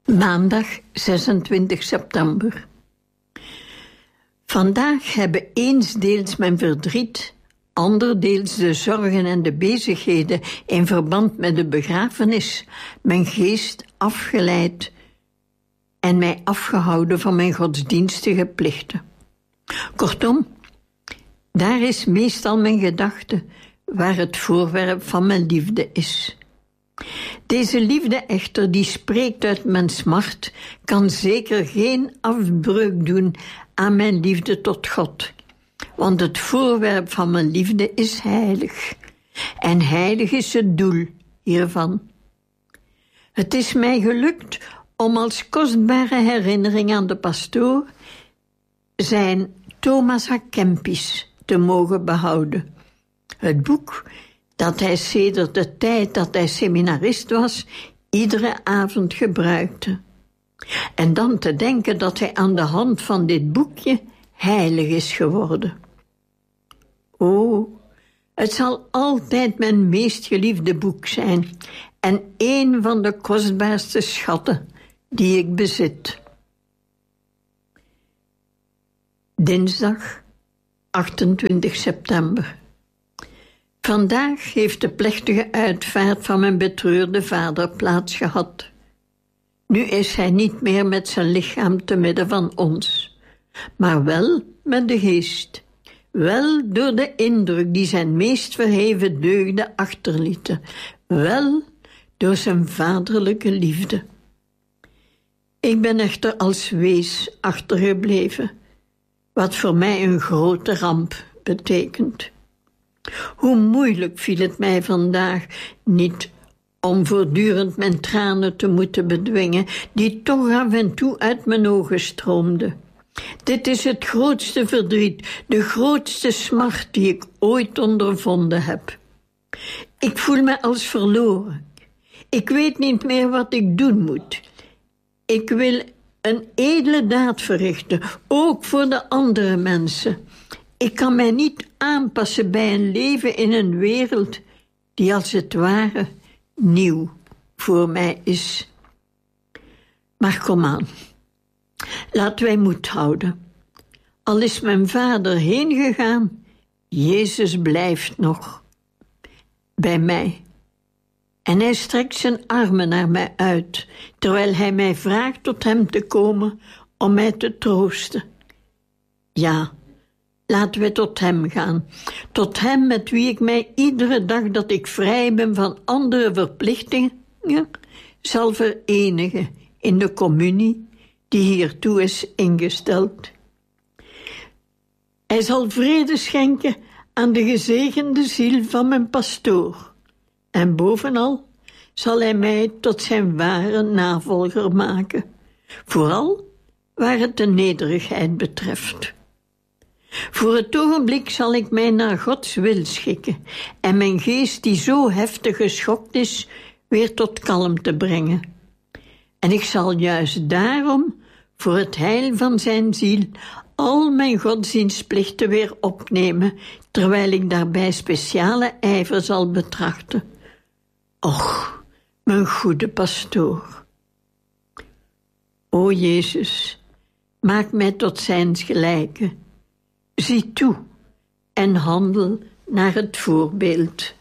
Maandag 26 september. Vandaag hebben eensdeels mijn verdriet, anderdeels de zorgen en de bezigheden in verband met de begrafenis mijn geest afgeleid en mij afgehouden van mijn godsdienstige plichten. Kortom, daar is meestal mijn gedachte waar het voorwerp van mijn liefde is. Deze liefde echter, die spreekt uit mijn smart, kan zeker geen afbreuk doen aan mijn liefde tot God. Want het voorwerp van mijn liefde is heilig. En heilig is het doel hiervan. Het is mij gelukt om als kostbare herinnering aan de pastoor zijn Thomas à Kempis te mogen behouden. Het boek dat hij sedert de tijd dat hij seminarist was, iedere avond gebruikte. En dan te denken dat hij aan de hand van dit boekje heilig is geworden. O, het zal altijd mijn meest geliefde boek zijn en een van de kostbaarste schatten die ik bezit. Dinsdag 28 september. Vandaag heeft de plechtige uitvaart van mijn betreurde vader plaatsgehad. Nu is hij niet meer met zijn lichaam te midden van ons, maar wel met de geest. Wel door de indruk die zijn meest verheven deugden achterlieten. Wel door zijn vaderlijke liefde. Ik ben echter als wees achtergebleven, wat voor mij een grote ramp betekent. Hoe moeilijk viel het mij vandaag niet om voortdurend mijn tranen te moeten bedwingen, die toch af en toe uit mijn ogen stroomden. Dit is het grootste verdriet, de grootste smart die ik ooit ondervonden heb. Ik voel me als verloren. Ik weet niet meer wat ik doen moet. Ik wil een edele daad verrichten, ook voor de andere mensen. Ik kan mij niet aanpassen bij een leven in een wereld die als het ware nieuw voor mij is. Maar kom aan, laten wij moed houden. Al is mijn vader heen gegaan, Jezus blijft nog bij mij. En hij strekt zijn armen naar mij uit, terwijl hij mij vraagt tot hem te komen om mij te troosten. Ja, laten we tot hem gaan. Tot hem met wie ik mij iedere dag dat ik vrij ben van andere verplichtingen zal verenigen in de communie die hiertoe is ingesteld. Hij zal vrede schenken aan de gezegende ziel van mijn pastoor. En bovenal zal hij mij tot zijn ware navolger maken. Vooral waar het de nederigheid betreft. Voor het ogenblik zal ik mij naar Gods wil schikken en mijn geest die zo heftig geschokt is, weer tot kalmte brengen. En ik zal juist daarom, voor het heil van zijn ziel, al mijn godsdienstplichten weer opnemen, terwijl ik daarbij speciale ijver zal betrachten. Och, mijn goede pastoor. O Jezus, maak mij tot zijns gelijke. Zie toe en handel naar het voorbeeld.